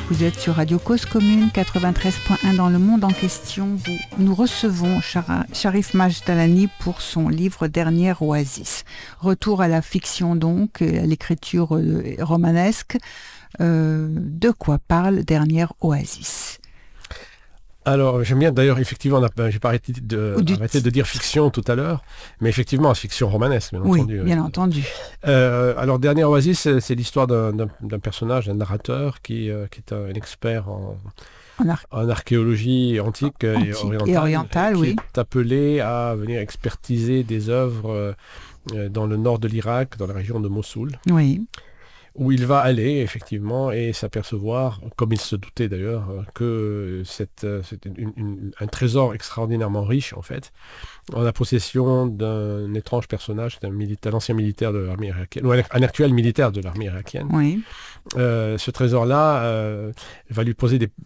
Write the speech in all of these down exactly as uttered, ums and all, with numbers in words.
Vous êtes sur Radio Cause Commune quatre-vingt-treize point un dans le monde en question. Vous, nous recevons Chara, Sharif Majdalani pour son livre Dernière Oasis. Retour à la fiction donc, à l'écriture romanesque. Euh, de quoi parle Dernière Oasis ? Alors, j'aime bien, d'ailleurs, effectivement, on a, j'ai pas arrêté de, du... arrêté de dire fiction tout à l'heure, mais effectivement, fiction romanesque, bien oui, entendu. bien oui. entendu. Euh, alors, Dernière Oasis, c'est, c'est l'histoire d'un, d'un, d'un personnage, un narrateur, qui, euh, qui est un, un expert en, en, ar... en archéologie antique, antique et orientale, et orientale et oui. qui est appelé à venir expertiser des œuvres euh, dans le nord de l'Irak, dans la région de Mossoul. Oui. Où il va aller, effectivement, et s'apercevoir, comme il se doutait d'ailleurs, que c'est, c'est une, une, un trésor extraordinairement riche, en fait, en la possession d'un étrange personnage, d'un, militaire, un ancien militaire de l'armée irakienne, ou un, un actuel militaire de l'armée irakienne. Oui. Euh, ce trésor-là euh, va lui poser des...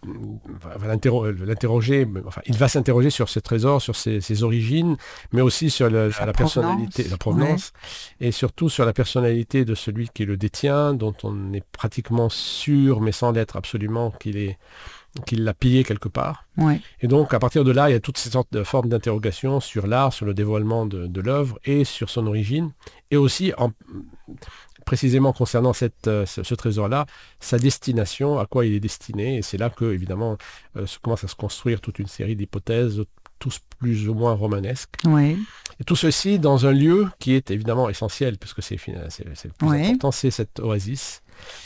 va l'interro- l'interroger, enfin, il va s'interroger sur ce trésor, sur ses, ses origines, mais aussi sur le, la, la personnalité, la provenance, ouais. Et surtout sur la personnalité de celui qui le détient, dont on est pratiquement sûr, mais sans l'être absolument, qu'il est qu'il l'a pillé quelque part. Ouais. Et donc, à partir de là, il y a toutes ces sortes de formes d'interrogation sur l'art, sur le dévoilement de, de l'œuvre et sur son origine. Et aussi, en, précisément concernant cette, euh, ce, ce trésor-là, sa destination, à quoi il est destiné. Et c'est là que, évidemment, euh, se commence à se construire toute une série d'hypothèses, tous plus ou moins romanesques. Ouais. Et tout ceci dans un lieu qui est évidemment essentiel, puisque c'est, c'est, c'est le plus ouais. important, c'est cette oasis.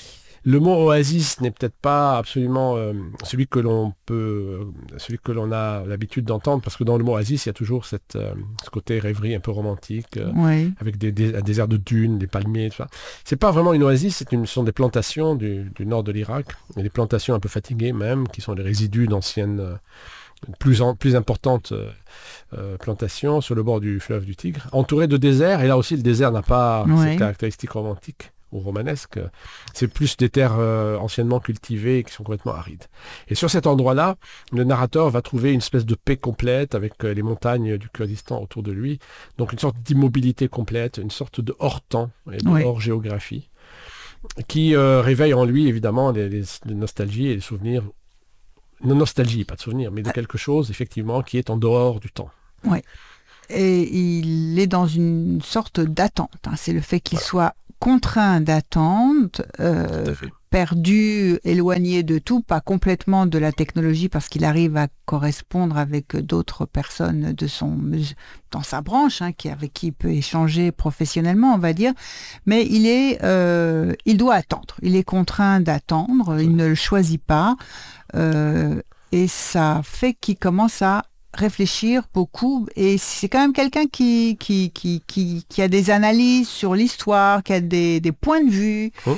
Le mot oasis n'est peut-être pas absolument euh, celui que l'on peut, euh, celui que l'on a l'habitude d'entendre, parce que dans le mot oasis, il y a toujours cette, euh, ce côté rêverie un peu romantique, euh, oui. avec des, des, un désert de dunes, des palmiers, tout ça. C'est pas vraiment une oasis, c'est une, ce sont des plantations du, du nord de l'Irak, et des plantations un peu fatiguées même, qui sont des résidus d'anciennes, euh, plus, en, plus importantes euh, euh, plantations sur le bord du fleuve du Tigre, entourées de déserts, et là aussi le désert n'a pas oui. cette caractéristique romantique ou romanesque, c'est plus des terres euh, anciennement cultivées et qui sont complètement arides. Et sur cet endroit-là, le narrateur va trouver une espèce de paix complète avec euh, les montagnes du Kurdistan autour de lui, donc une sorte d'immobilité complète, une sorte de hors-temps et de oui. hors-géographie, qui euh, réveille en lui évidemment les, les, les nostalgies et les souvenirs, non nostalgie, pas de souvenirs, mais de quelque chose effectivement qui est en dehors du temps. Oui. Et il est dans une sorte d'attente, hein. C'est le fait qu'il voilà. soit contraint d'attente, euh, perdu, éloigné de tout, pas complètement de la technologie parce qu'il arrive à correspondre avec d'autres personnes de son, dans sa branche, hein, qui, avec qui il peut échanger professionnellement, on va dire, mais il est, euh, il doit attendre, il est contraint d'attendre, il ne le choisit pas, euh, et ça fait qu'il commence à réfléchir beaucoup, et c'est quand même quelqu'un qui, qui, qui, qui, qui a des analyses sur l'histoire, qui a des, des points de vue, oh.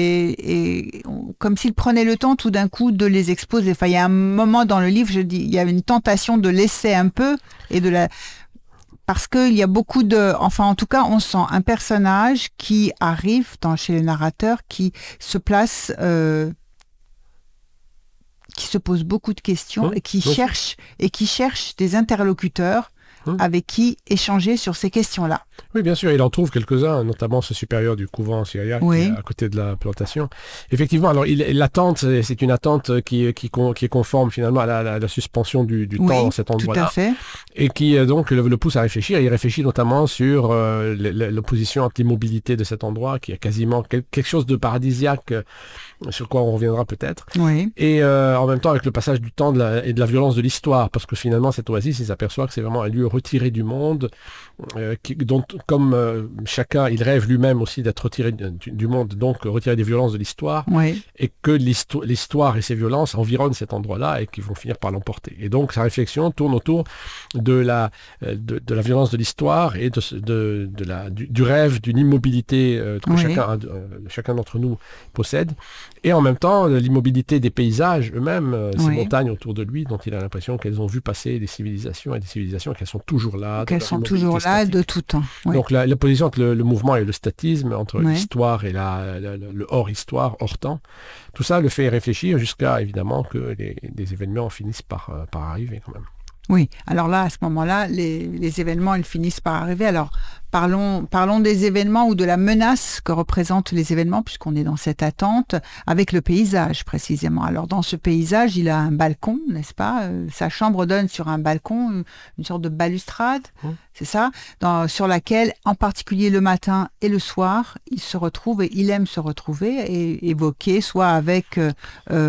et, et comme s'il prenait le temps tout d'un coup de les exposer. Enfin, il y a un moment dans le livre, je dis, il y a une tentation de laisser un peu, et de la... parce qu'il y a beaucoup de... Enfin, en tout cas, on sent un personnage qui arrive dans, chez le narrateur, qui se place... Euh, qui se pose beaucoup de questions mmh, et qui mmh. cherche et qui cherche des interlocuteurs mmh. avec qui échanger sur ces questions-là. Oui, bien sûr, il en trouve quelques-uns, notamment ce supérieur du couvent syriaque oui. qui est à côté de la plantation. Effectivement, alors il, l'attente, c'est une attente qui, qui, qui est conforme finalement à la, à la suspension du, du oui, temps dans cet endroit-là. Tout à fait. Et qui donc le, le pousse à réfléchir. Il réfléchit notamment sur euh, l'opposition entre l'immobilité de cet endroit, qui est quasiment quelque chose de paradisiaque, sur quoi on reviendra peut-être. Oui. Et euh, en même temps avec le passage du temps de la, et de la violence de l'histoire, parce que finalement cette oasis, il s'aperçoit que c'est vraiment un lieu retiré du monde, euh, qui, dont comme euh, chacun, il rêve lui-même aussi d'être retiré du, du monde, donc retiré des violences de l'histoire, oui. et que l'histoire, l'histoire et ses violences environnent cet endroit-là et qui vont finir par l'emporter. Et donc sa réflexion tourne autour de la, de, de la violence de l'histoire et de, de, de la, du, du rêve d'une immobilité euh, que oui. chacun, euh, chacun d'entre nous possède. Et en même temps, l'immobilité des paysages eux-mêmes, euh, ces oui. montagnes autour de lui, dont il a l'impression qu'elles ont vu passer des civilisations et des civilisations, qu'elles sont toujours là. Qu'elles sont toujours là statique. De tout temps. Oui. Donc la, l'opposition entre le, le mouvement et le statisme, entre oui. l'histoire et la, la, la, le hors-histoire, hors-temps, tout ça le fait réfléchir jusqu'à, évidemment, que les, les événements finissent par, euh, par arriver quand même. Oui, alors là, à ce moment-là, les, les événements, ils finissent par arriver. Alors, Parlons, parlons des événements ou de la menace que représentent les événements, puisqu'on est dans cette attente, avec le paysage précisément. Alors dans ce paysage, il a un balcon, n'est-ce pas? euh, Sa chambre donne sur un balcon, une, une sorte de balustrade, mmh. c'est ça, dans, sur laquelle, en particulier le matin et le soir, il se retrouve et il aime se retrouver et évoquer, soit avec euh,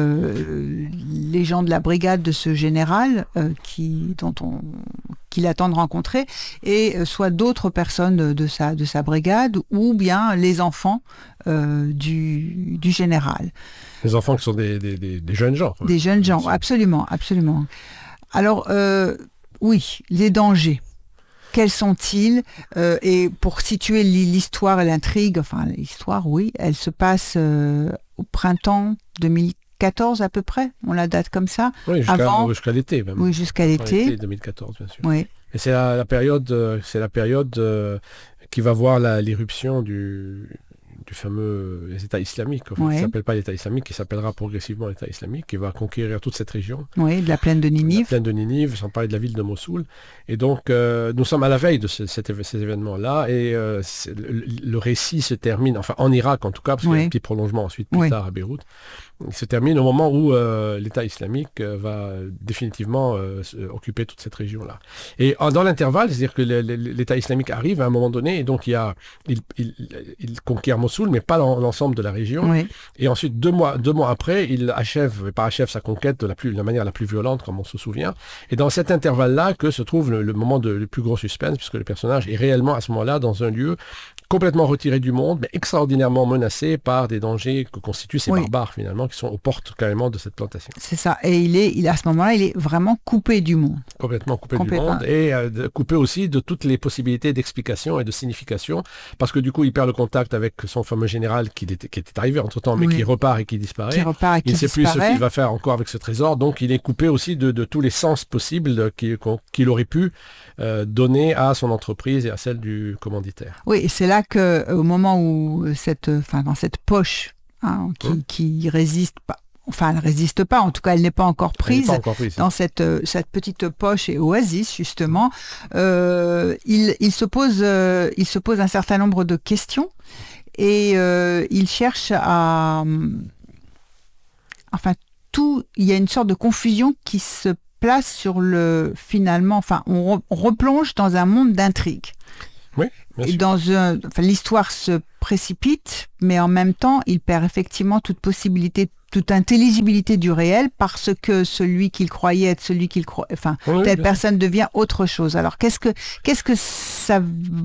euh, les gens de la brigade de ce général euh, qui, dont on, qu'il attend de rencontrer, et euh, soit d'autres personnes de, de, sa, de sa brigade, ou bien les enfants euh, du, du général. Les enfants qui sont des, des, des, des jeunes gens. Des jeunes gens, absolument, absolument. Alors, euh, oui, les dangers. Quels sont-ils? euh, Et pour situer l'histoire et l'intrigue, enfin l'histoire, oui, elle se passe euh, au printemps deux mille quatorze à peu près, on la date comme ça. Oui, jusqu'à, avant, jusqu'à l'été même. Oui, jusqu'à l'été. l'été deux mille quatorze, bien sûr. Oui. Et c'est la, la période, euh, c'est la période euh, qui va voir la, l'éruption du, du fameux État islamique. Enfin, oui. Il ne s'appelle pas l'État islamique, il s'appellera progressivement l'État islamique, qui va conquérir toute cette région. Oui, de la plaine de Ninive. La plaine de Ninive, sans parler de la ville de Mossoul. Et donc, euh, nous sommes à la veille de ce, cet, ces événements-là, et euh, le, le récit se termine, enfin en Irak en tout cas, parce oui. qu'il y a un petit prolongement ensuite plus oui. tard à Beyrouth. Il se termine au moment où euh, l'État islamique euh, va définitivement euh, occuper toute cette région-là. Et euh, dans l'intervalle, c'est-à-dire que le, le, l'État islamique arrive à un moment donné, et donc il, y a, il, il, il conquiert Mossoul, mais pas dans l'ensemble de la région. Oui. Et ensuite, deux mois, deux mois après, il achève, pas achève sa conquête de la, plus, de la manière la plus violente, comme on se souvient. Et dans cet intervalle-là que se trouve le, le moment de le plus gros suspense, puisque le personnage est réellement à ce moment-là dans un lieu complètement retiré du monde, mais extraordinairement menacé par des dangers que constituent ces oui. barbares, finalement, qui sont aux portes carrément de cette plantation. C'est ça. Et il est, il, à ce moment-là, il est vraiment coupé du monde. Complètement coupé Complètement. du monde. Et euh, coupé aussi de toutes les possibilités d'explication et de signification, parce que du coup, il perd le contact avec son fameux général qui était, qui était arrivé entre-temps, mais oui. qui repart et qui disparaît. Qui repart et qui il ne sait disparaît. plus ce qu'il va faire encore avec ce trésor, donc il est coupé aussi de, de tous les sens possibles qu'il, qu'il aurait pu euh, donner à son entreprise et à celle du commanditaire. Oui, et c'est là qu'au moment où cette, enfin, dans cette poche hein, qui, mmh. qui résiste pas, enfin elle ne résiste pas, en tout cas elle n'est pas encore prise, pas encore prise dans cette, cette petite poche et oasis justement, euh, il, il, se pose, euh, il se pose un certain nombre de questions et euh, il cherche à... Enfin, tout, il y a une sorte de confusion qui se place sur le... Finalement, enfin, on, re, on replonge dans un monde d'intrigue. Oui, et dans un, enfin, l'histoire se précipite, mais en même temps, il perd effectivement toute possibilité, toute intelligibilité du réel, parce que celui qu'il croyait être celui qu'il croit, enfin, oui, telle personne sûr. devient autre chose. Alors, qu'est-ce que, qu'est-ce que ça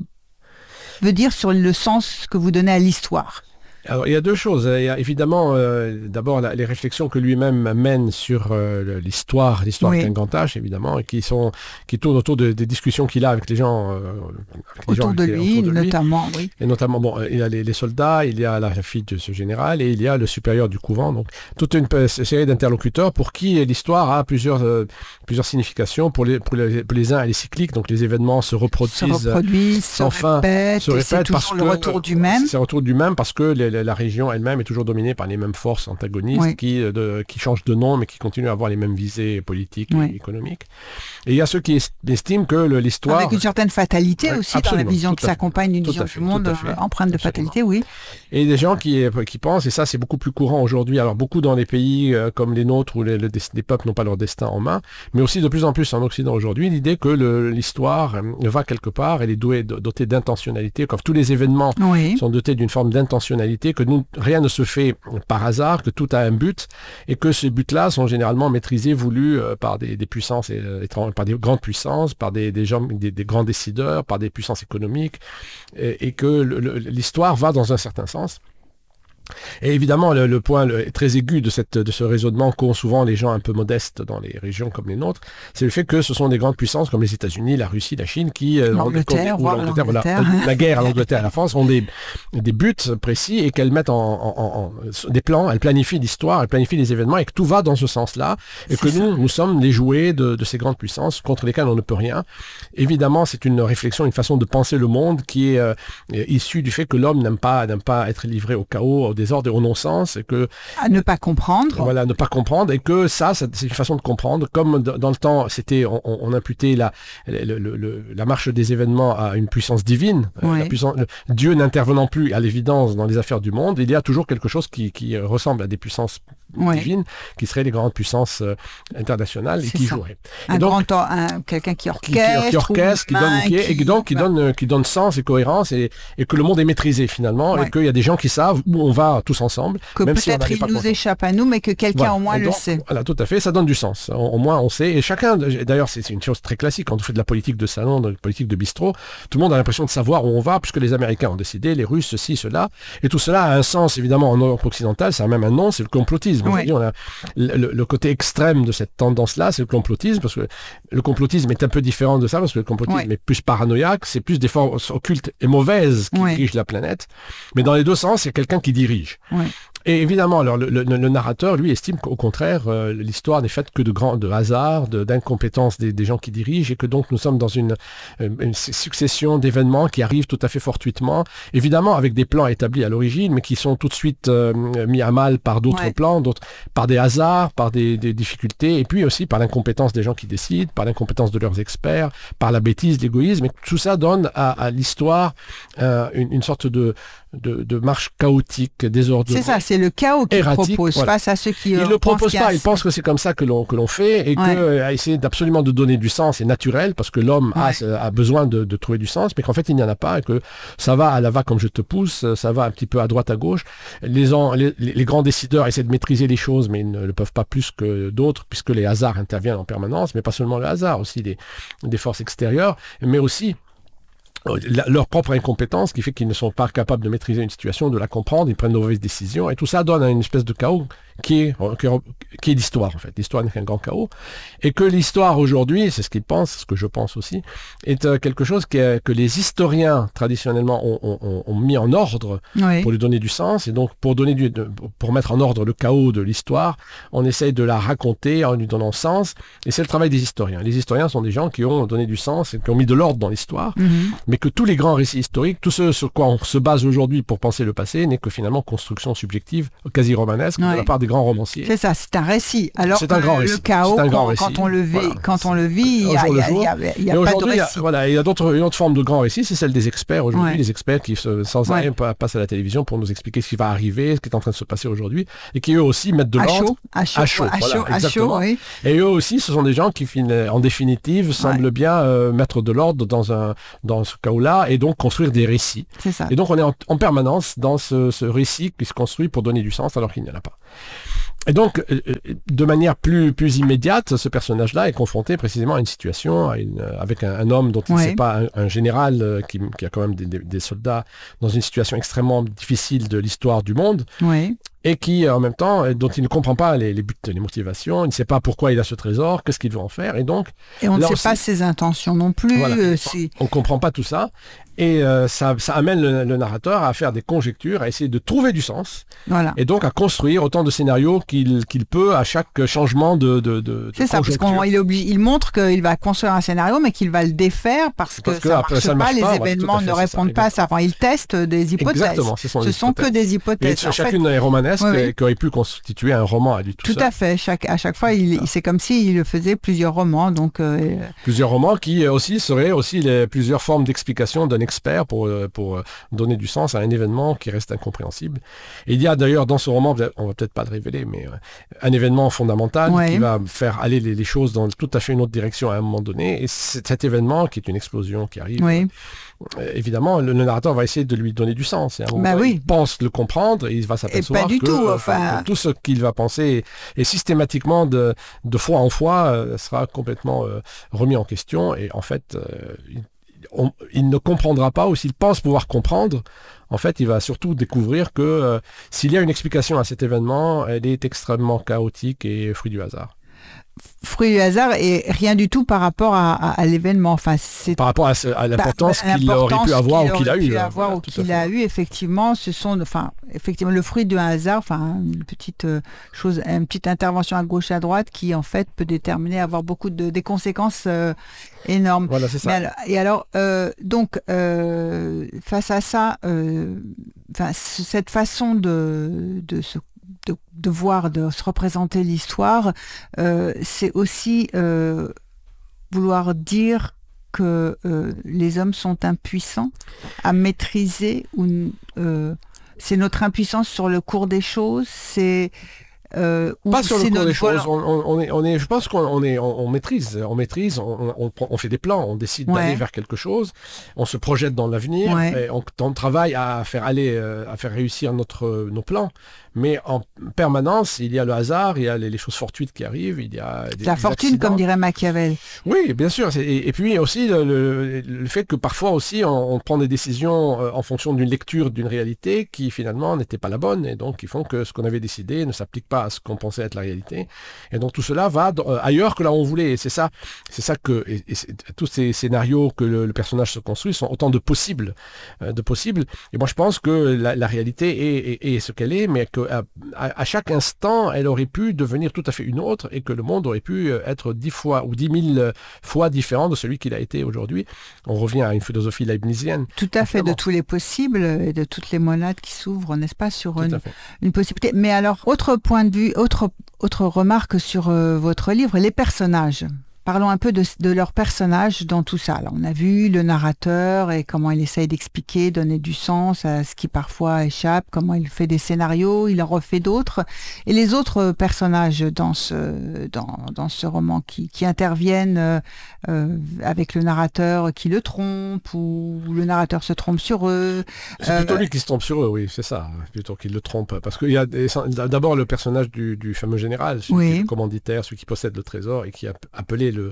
veut dire sur le sens que vous donnez à l'histoire ? Alors, il y a deux choses. Il y a évidemment, euh, d'abord, la, les réflexions que lui-même mène sur euh, l'histoire, l'histoire oui. avec un grand H, évidemment, et qui, sont, qui tournent autour de, des discussions qu'il a avec les gens. Euh, avec les autour, gens de lui, autour de lui, notamment, oui. Et notamment, bon, il y a les, les soldats, il y a la, la fille de ce général, et il y a le supérieur du couvent. Donc, toute une série d'interlocuteurs pour qui l'histoire a plusieurs, euh, plusieurs significations. Pour les, pour, les, pour les uns, elle est cyclique, donc les événements se reproduisent. Se reproduisent, sans se fin, répètent, se répètent c'est toujours parce le que, retour du même. C'est le retour du même parce que les, la région elle-même est toujours dominée par les mêmes forces antagonistes oui. qui, de, qui changent de nom mais qui continuent à avoir les mêmes visées politiques oui. et économiques. Et il y a ceux qui est, estiment que le, l'histoire... Avec une certaine fatalité ouais, aussi dans la vision qui s'accompagne d'une vision fait, du monde empreinte de fatalité, oui. Et des gens qui, qui pensent, et ça c'est beaucoup plus courant aujourd'hui, alors beaucoup dans les pays euh, comme les nôtres où les, le, les peuples n'ont pas leur destin en main, mais aussi de plus en plus en Occident aujourd'hui, l'idée que le, l'histoire euh, va quelque part, elle est douée, dotée d'intentionnalité, comme tous les événements oui. sont dotés d'une forme d'intentionnalité, que nous, rien ne se fait par hasard, que tout a un but, et que ces buts-là sont généralement maîtrisés, voulus euh, par des, des puissances, euh, par des grandes puissances, par des, des gens, des, des grands décideurs, par des puissances économiques, et, et que le, le, l'histoire va dans un certain sens. Et évidemment, le, le point le, très aigu de, cette, de ce raisonnement qu'ont souvent les gens un peu modestes dans les régions comme les nôtres, c'est le fait que ce sont des grandes puissances comme les États-Unis, la Russie, la Chine, qui, l'Angleterre, ou l'Angleterre, voilà, la guerre à l'Angleterre et à la France, ont des, des buts précis et qu'elles mettent en, en, en, en des plans, elles planifient l'histoire, elles planifient les événements et que tout va dans ce sens-là et c'est que ça. nous, nous sommes les jouets de, de ces grandes puissances contre lesquelles on ne peut rien. Évidemment, c'est une réflexion, une façon de penser le monde qui est euh, issue du fait que l'homme n'aime pas, n'aime pas être livré au chaos, désordre et au non-sens, et que... À ne pas comprendre. Voilà, ne pas comprendre, et que ça, c'est une façon de comprendre. Comme dans le temps, c'était, on, on imputait la, le, le, le, la marche des événements à une puissance divine. Ouais. La puissance, le, Dieu n'intervenant plus à l'évidence dans les affaires du monde, il y a toujours quelque chose qui, qui ressemble à des puissances ouais. divines, qui seraient les grandes puissances euh, internationales et qui ça. joueraient. Un et donc, grand, un, quelqu'un qui orchestre, qui, qui, orchestre, qui donne, qui, qui, et donc qui bah. donne, qui donne sens et cohérence, et, et que le monde est maîtrisé finalement, ouais. et qu'il y a des gens qui savent où on va tous ensemble. Que même peut-être si il nous échappe à nous, mais que quelqu'un voilà. au moins donc, le sait. Voilà, tout à fait, ça donne du sens. Au, au moins on sait, et chacun, d'ailleurs c'est une chose très classique, quand on fait de la politique de salon, de la politique de bistrot, tout le monde a l'impression de savoir où on va, puisque les Américains ont décidé, les Russes, ceci, cela, et tout cela a un sens évidemment en Europe occidentale, ça a même un nom, c'est le complotisme. Ouais. On a le, le côté extrême de cette tendance-là, c'est le complotisme, parce que le complotisme est un peu différent de ça, parce que le complotisme ouais. est plus paranoïaque, c'est plus des forces occultes et mauvaises qui ouais. dirigent la planète, mais dans les deux sens, il y a quelqu'un qui dirige. Ouais. Et évidemment, alors le, le, le narrateur, lui, estime qu'au contraire, euh, l'histoire n'est faite que de grands, de hasard, de, d'incompétence des, des gens qui dirigent, et que donc nous sommes dans une, une succession d'événements qui arrivent tout à fait fortuitement, évidemment avec des plans établis à l'origine, mais qui sont tout de suite euh, mis à mal par d'autres ouais. plans, d'autres, par des hasards, par des, des difficultés, et puis aussi par l'incompétence des gens qui décident, par l'incompétence de leurs experts, par la bêtise, l'égoïsme, et tout ça donne à, à l'histoire euh, une, une sorte de De, de marche chaotique, désordonnée. C'est ça, c'est le chaos qu'il propose voilà. face à ceux qui il ne le propose pas, il pense que c'est comme ça que l'on, que l'on fait, et ouais. qu'à essayer d'absolument de donner du sens est naturel, parce que l'homme ouais. a, a besoin de, de trouver du sens, mais qu'en fait il n'y en a pas, et que ça va à la va comme je te pousse, ça va un petit peu à droite à gauche. Les, les, les grands décideurs essaient de maîtriser les choses, mais ils ne le peuvent pas plus que d'autres, puisque les hasards interviennent en permanence, mais pas seulement le hasard, aussi des, des forces extérieures, mais aussi leur propre incompétence qui fait qu'ils ne sont pas capables de maîtriser une situation, de la comprendre, ils prennent de mauvaises décisions, et tout ça donne une espèce de chaos qui est, qui est, qui est l'histoire en fait. L'histoire n'est qu'un grand chaos, et que l'histoire aujourd'hui, c'est ce qu'ils pensent, ce que je pense aussi, est euh, quelque chose qui est, que les historiens traditionnellement ont, ont, ont mis en ordre oui. pour lui donner du sens, et donc pour, donner du, de, pour mettre en ordre le chaos de l'histoire, on essaye de la raconter en lui donnant sens, et c'est le travail des historiens. Les historiens sont des gens qui ont donné du sens et qui ont mis de l'ordre dans l'histoire, mm-hmm. mais que tous les grands récits historiques, tout ce sur quoi on se base aujourd'hui pour penser le passé, n'est que finalement construction subjective, quasi romanesque, oui. de la part des grands romanciers. C'est ça, c'est un récit. Alors c'est un grand récit. Le chaos, un grand quand, récit. quand on le vit, voilà. quand on le vit, il n'y a, a, a, a pas de récit. Il y a, voilà, il y a d'autres, une autre forme de grand récit, c'est celle des experts aujourd'hui, ouais. les experts qui sans arrêt ouais. passent à la télévision pour nous expliquer ce qui va arriver, ce qui est en train de se passer aujourd'hui, et qui eux aussi mettent de l'ordre. À chaud, à chaud, à chaud, voilà, à chaud oui. Et eux aussi, ce sont des gens qui, en définitive, semblent ouais. bien euh, mettre de l'ordre dans un dans ce chaos-là, et donc construire des récits. C'est ça. Et donc on est en, en permanence dans ce, ce récit qui se construit pour donner du sens alors qu'il n'y en a pas. Et donc, euh, de manière plus, plus immédiate, ce personnage-là est confronté précisément à une situation, à une, avec un, un homme dont il ne ouais. sait pas, un, un général euh, qui, qui a quand même des, des, des soldats dans une situation extrêmement difficile de l'histoire du monde. Ouais. Et qui, en même temps, dont il ne comprend pas les, les buts, les motivations, il ne sait pas pourquoi il a ce trésor, qu'est-ce qu'il veut en faire, et donc... Et on ne sait aussi, pas ses intentions non plus. Voilà, euh, on ne comprend pas tout ça, et euh, ça, ça amène le, le narrateur à faire des conjectures, à essayer de trouver du sens, voilà. et donc à construire autant de scénarios qu'il, qu'il peut à chaque changement de, de, de C'est de ça, parce qu'il est obligé, il montre qu'il va construire un scénario, mais qu'il va le défaire parce, parce que, que ça ne marche, ça marche pas, pas, les voilà, événements ne répondent pas à ça. Enfin, il teste des hypothèses. Exactement, ce sont, ce sont que des hypothèses. Et chacune fait, est romanesque, oui, oui. qui aurait pu constituer un roman à lui tout, tout à fait. Chaque, à chaque fois, il, il, c'est comme s'il faisait plusieurs romans. Donc, euh... Plusieurs romans qui aussi seraient aussi les, plusieurs formes d'explication d'un expert pour, pour donner du sens à un événement qui reste incompréhensible. Et il y a d'ailleurs dans ce roman, on ne va peut-être pas le révéler, mais un événement fondamental ouais. qui va faire aller les, les choses dans tout à fait une autre direction à un moment donné. Et c'est cet événement qui est une explosion qui arrive. Oui. Euh, évidemment, le, le narrateur va essayer de lui donner du sens. Et à un moment, bah oui. il pense le comprendre et il va s'apercevoir pas du que, tout, euh, enfin... que tout ce qu'il va penser et systématiquement de, de fois en fois euh, sera complètement euh, remis en question. Et en fait, euh, il, on, il ne comprendra pas, ou s'il pense pouvoir comprendre, en fait, il va surtout découvrir que euh, s'il y a une explication à cet événement, elle est extrêmement chaotique et fruit du hasard. fruit du hasard et rien du tout par rapport à, à, à l'événement. Enfin, c'est par rapport à, ce, à l'importance bah, qu'il aurait pu avoir qu'il ou qu'il a eu. Avoir, voilà, ou qu'il a eu, effectivement, ce sont, enfin, effectivement, le fruit d'un hasard, enfin, une petite euh, chose, une petite intervention à gauche à droite qui, en fait, peut déterminer, avoir beaucoup de des conséquences euh, énormes. Voilà, c'est ça. Mais alors, et alors, euh, donc, euh, face à ça, euh, cette façon de, de se De, de voir, de se représenter l'histoire, euh, c'est aussi euh, vouloir dire que euh, les hommes sont impuissants à maîtriser, ou euh, c'est notre impuissance sur le cours des choses, c'est Euh, pas sur le cours des choses, on, on, on, est, on est, je pense qu'on est, on, on maîtrise, on maîtrise, on, on, on fait des plans, on décide ouais. d'aller vers quelque chose, on se projette dans l'avenir, ouais. et on, on travaille à faire aller, euh, à faire réussir notre, nos plans. Mais en permanence, il y a le hasard, il y a les, les choses fortuites qui arrivent, il y a des, la des fortune, accidents. comme dirait Machiavel. Oui, bien sûr. Et, et puis aussi le, le, le fait que parfois aussi on, on prend des décisions euh, en fonction d'une lecture d'une réalité qui finalement n'était pas la bonne, et donc qui font que ce qu'on avait décidé ne s'applique pas à ce qu'on pensait être la réalité. Et donc tout cela va dans, euh, ailleurs que là où on voulait. Et c'est ça, c'est ça que et, et tous ces scénarios que le, le personnage se construit sont autant de possibles, euh, de possibles. Et moi je pense que la, la réalité est, est, est ce qu'elle est, mais que À, à chaque instant, elle aurait pu devenir tout à fait une autre et que le monde aurait pu être dix fois ou dix mille fois différent de celui qu'il a été aujourd'hui. On revient à une philosophie leibnizienne. Tout à fait, de tous les possibles et de toutes les monades qui s'ouvrent, n'est-ce pas, sur une, une possibilité. Mais alors, autre point de vue, autre, autre remarque sur euh, votre livre, les personnages. Parlons un peu de, de leurs personnages dans tout ça. Alors, on a vu le narrateur et comment il essaye d'expliquer, donner du sens à ce qui parfois échappe, comment il fait des scénarios, il en refait d'autres. Et les autres personnages dans ce, dans, dans ce roman qui, qui interviennent euh, euh, avec le narrateur qui le trompe ou le narrateur se trompe sur eux. C'est euh, plutôt lui qui se trompe sur eux, oui, c'est ça, plutôt qu'il le trompe. Parce qu'il y a des, d'abord le personnage du, du fameux général, celui oui. qui est le commanditaire, celui qui possède le trésor et qui a appelé le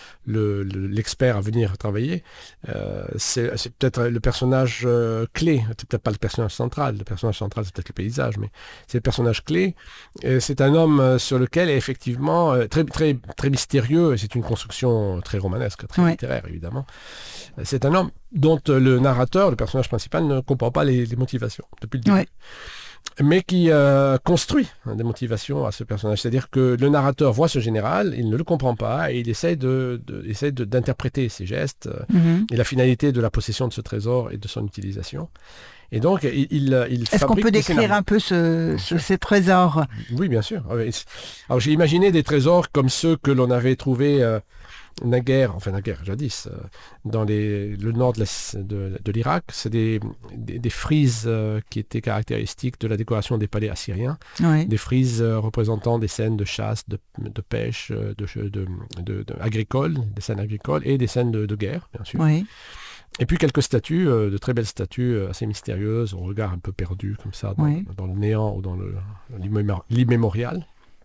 Le, le, l'expert à venir travailler, euh, c'est, c'est peut-être le personnage euh, clé, c'est peut-être pas le personnage central, le personnage central c'est peut-être le paysage, mais c'est le personnage clé. Et c'est un homme euh, sur lequel est effectivement euh, très, très, très mystérieux, et c'est une construction très romanesque, très ouais. littéraire évidemment. C'est un homme dont euh, le narrateur, le personnage principal, ne comprend pas les, les motivations depuis le début. Ouais. Mais qui euh, construit hein, des motivations à ce personnage. C'est-à-dire que le narrateur voit ce général, il ne le comprend pas et il essaie, de, de, essaie de, d'interpréter ses gestes mm-hmm. et la finalité de la possession de ce trésor et de son utilisation. Et donc, il, il, il Est-ce qu'on peut décrire un peu ce, ce, ces trésors ? Oui, bien sûr. Alors, j'ai imaginé des trésors comme ceux que l'on avait trouvés euh, naguère, enfin naguère, jadis, euh, dans les, le nord de, la, de, de l'Irak. C'est des, des, des frises euh, qui étaient caractéristiques de la décoration des palais assyriens. Oui. Des frises euh, représentant des scènes de chasse, de, de pêche, de, de, de, de, de agricoles, des scènes agricoles et des scènes de, de guerre, bien sûr. Oui. Et puis quelques statues, euh, de très belles statues euh, assez mystérieuses, au regard un peu perdu, comme ça, dans, oui. dans le néant ou dans le, l'immémorial,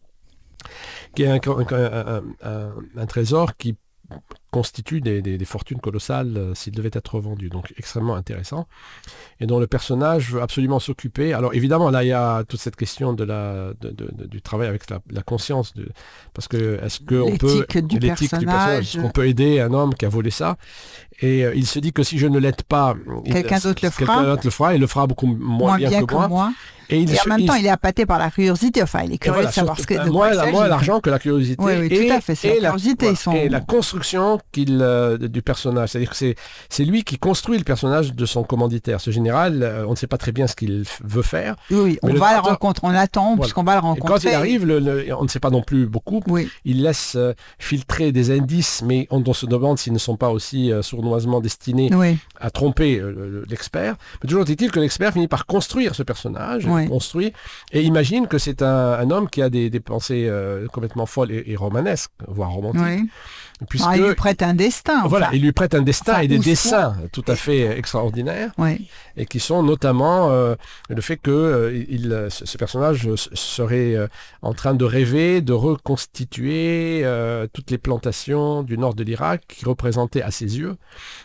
qui est un, un, un, un trésor qui constitue des, des, des fortunes colossales euh, s'il devait être vendu, donc extrêmement intéressant, et dont le personnage veut absolument s'occuper. Alors évidemment, là, il y a toute cette question de la, de, de, de, du travail avec la, la conscience, de, parce que est-ce qu'on peut... Du l'éthique personnage. du personnage, est-ce qu'on peut aider un homme qui a volé ça ? Et euh, il se dit que si je ne l'aide pas, quelqu'un il, d'autre le fera. Quelqu'un d'autre le fera, et le fera beaucoup moins, moins bien, bien que, que moi. moi. Et, il, et en même il, temps, il est appâté par la curiosité. Enfin, il est curieux voilà, de savoir surtout, ce que de moins, quoi il moins l'argent que la curiosité. Oui, oui, et, tout à fait. C'est et la curiosité. La, sont... Et la construction qu'il, euh, du personnage. C'est-à-dire que c'est, c'est lui qui construit le personnage de son commanditaire. Ce général, euh, on ne sait pas très bien ce qu'il f- veut faire. Oui, on va à la rencontre. On attend, voilà. puisqu'on va la rencontrer. Et quand il arrive, le, le, on ne sait pas non plus beaucoup. Oui. Il laisse euh, filtrer des indices, mais on, on se demande s'ils ne sont pas aussi euh, sournoisement destinés oui. à tromper euh, l'expert. Mais toujours est-il que l'expert finit par construire ce personnage, oui. construit, et imagine que c'est un, un homme qui a des, des pensées euh, complètement folles et, et romanesques, voire romantiques. Oui. puisque ah, il lui prête un destin. Voilà, enfin. il lui prête un destin Enfin, et des ou dessins soit- tout à fait extraordinaires, Oui. et qui sont notamment euh, le fait que euh, il, ce ce personnage euh, serait euh, en train de rêver de reconstituer euh, toutes les plantations du nord de l'Irak qui représentaient à ses yeux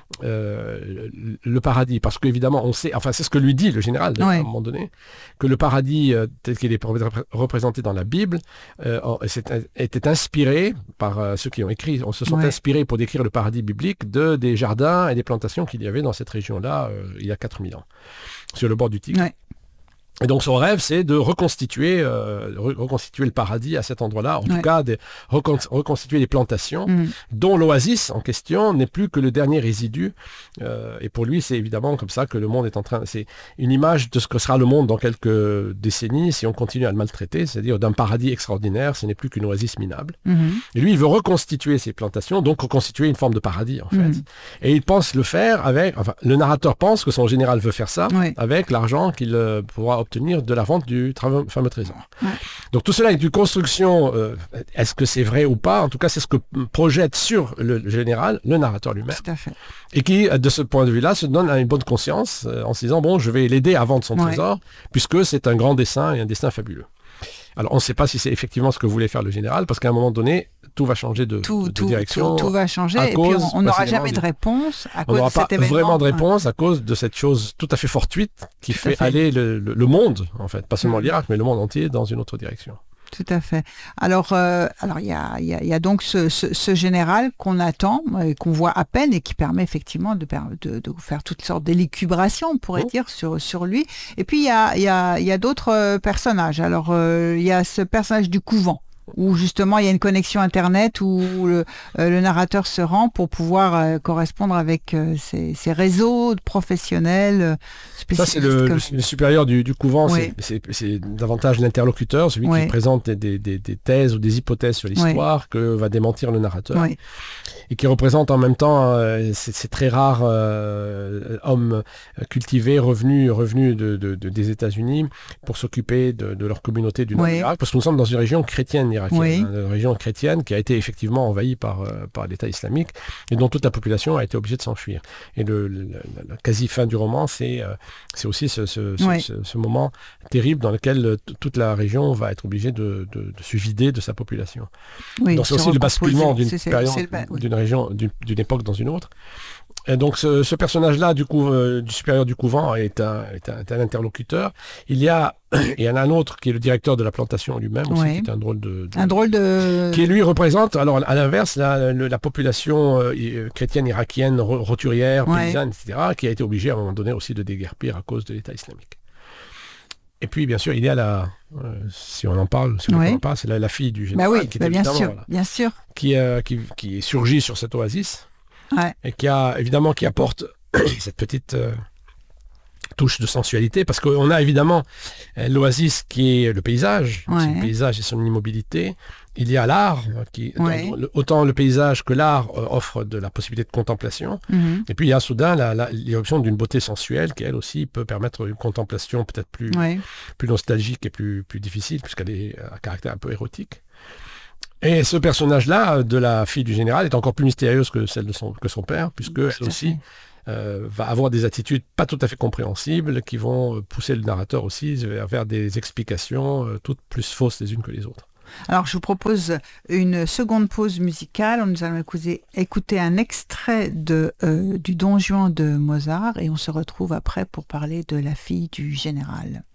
euh, le, le paradis. Parce qu'évidemment, on sait, enfin c'est ce que lui dit le général Ouais. à un moment donné, que le paradis euh, tel qu'il est repré- représenté dans la Bible euh, en- c'est- était inspiré par euh, ceux qui ont écrit, on se sont Ouais. inspirés pour décrire le paradis biblique de des jardins et des plantations qu'il y avait dans cette région-là euh, il y a quatre mille ans, sur le bord du Tigre. Ouais. Et donc son rêve, c'est de reconstituer, euh, re- reconstituer le paradis à cet endroit-là, en Ouais. tout cas de recon- reconstituer les plantations, Mm. dont l'oasis en question n'est plus que le dernier résidu. Euh, et pour lui, c'est évidemment comme ça que le monde est en train... C'est une image de ce que sera le monde dans quelques décennies si on continue à le maltraiter, c'est-à-dire d'un paradis extraordinaire, ce n'est plus qu'une oasis minable. Mhm. Et lui, il veut reconstituer ces plantations, donc reconstituer une forme de paradis, en fait. Mhm. Et il pense le faire avec... Enfin, le narrateur pense que son général veut faire ça Oui. avec l'argent qu'il euh, pourra obtenir de la vente du tra- fameux trésor. Ouais. Donc tout cela est une construction, euh, est-ce que c'est vrai ou pas? En tout cas, c'est ce que projette sur le, le général, le narrateur lui-même, Tout à fait. et qui, de ce point de vue-là, se donne une bonne conscience euh, en se disant, bon, je vais l'aider à vendre son Ouais. trésor, puisque c'est un grand dessin et un destin fabuleux. Alors, on ne sait pas si c'est effectivement ce que voulait faire le général, parce qu'à un moment donné, tout va changer de, Tout, de- de tout, direction. tout, tout va changer à et puis cause, on on n'aura précisément, jamais du- de réponse à On cause n'aura de cet pas événement. vraiment de Ouais. réponse à cause de cette chose tout à fait fortuite qui Tout à fait, fait. aller le, le- le monde, en fait, pas seulement Mhm. l'Irak, mais le monde entier dans une autre direction. Tout à fait. Alors, euh, alors il y a, il y a- il y a donc ce, ce- ce général qu'on attend, euh, qu'on voit à peine et qui permet effectivement de, per- de, de faire toutes sortes d'élucubrations, on pourrait Oh. dire, sur, sur lui. Et puis, il y a, il y a, il y a d'autres euh, personnages. Alors, euh, il y a ce personnage du couvent, où justement il y a une connexion Internet où le, euh, le narrateur se rend pour pouvoir euh, correspondre avec euh, ces, ces réseaux professionnels euh, Ça, spécialistes. c'est le, comme- le- le supérieur du, du couvent, Oui. c'est- c'est c'est davantage l'interlocuteur, celui Oui. qui présente des, des- des- des thèses ou des hypothèses sur l'histoire que va démentir le narrateur. Oui. Et qui représente en même temps euh, ces, ces très rares euh, hommes cultivés revenus, revenus de, de- de- des États-Unis pour s'occuper de, de leur communauté du nord Oui. de l'Irak, parce que nous sommes dans une région chrétienne irakienne, Oui. hein, une région chrétienne qui a été effectivement envahie par, euh, par l'État islamique et dont toute la population a été obligée de s'enfuir. Et le, le- la, la quasi-fin du roman, c'est euh, c'est aussi ce, ce- ce- Oui. ce- ce moment terrible dans lequel euh, t- toute la région va être obligée de, de- de se vider de sa population. Oui, Donc c'est se aussi le recomposer. basculement d'une C'est- c'est- période, c'est le ba- oui. d'une région, d'une d'une époque dans une autre. Et donc ce, ce personnage-là du, coup, euh, du supérieur du couvent est un, est un, est un interlocuteur. Il y a, il y en a un autre qui est le directeur de la plantation lui-même aussi, Oui. qui est un drôle de... de- Un drôle de... qui lui représente, alors à l'inverse, la, le- la population euh, i- chrétienne irakienne, ro- roturière, Ouais. paysanne, et cetera, qui a été obligée à un moment donné aussi de déguerpir à cause de l'État islamique. Et puis, bien sûr, il y a la, euh, si on en parle, si on Ouais. n'en parle pas, c'est la, la fille du Bah général, oui, qui, est bah bien évidemment, sûr, voilà, bien sûr. qui, euh, qui, qui surgit sur cette oasis Ouais. et qui a évidemment qui apporte cette petite euh, touche de sensualité, parce qu'on a évidemment euh, l'oasis qui est le paysage, Ouais. c'est le paysage et son immobilité. Il y a l'art, qui, Ouais. dans- le- autant le paysage que l'art euh, offre de la possibilité de contemplation. Mhm. Et puis il y a soudain la- la- l'irruption d'une beauté sensuelle qui elle aussi peut permettre une contemplation peut-être plus, Ouais. plus nostalgique et plus, plus difficile, puisqu'elle est à caractère un peu érotique. Et ce personnage-là, de la fille du général, est encore plus mystérieuse que celle de son, que son père, puisque Tout elle à aussi fait. euh, va avoir des attitudes pas tout à fait compréhensibles qui vont euh, pousser le narrateur aussi vers, vers des explications euh, toutes plus fausses les unes que les autres. Alors, je vous propose une seconde pause musicale. Nous allons écouter, écouter un extrait de, euh, du Don Juan de Mozart et on se retrouve après pour parler de la fille du général.